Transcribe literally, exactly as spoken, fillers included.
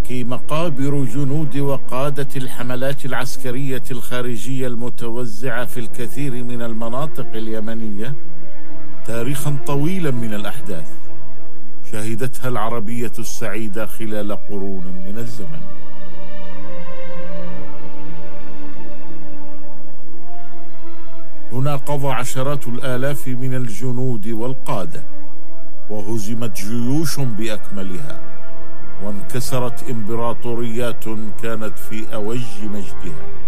تحكي مقابر جنود وقادة الحملات العسكرية الخارجية المتوزعة في الكثير من المناطق اليمنية تاريخا طويلا من الأحداث شهدتها العربية السعيدة خلال قرون من الزمن. هنا قضى عشرات الآلاف من الجنود والقادة، وهزمت جيوش بأكملها، وانكسرت إمبراطوريات كانت في أوج مجدها.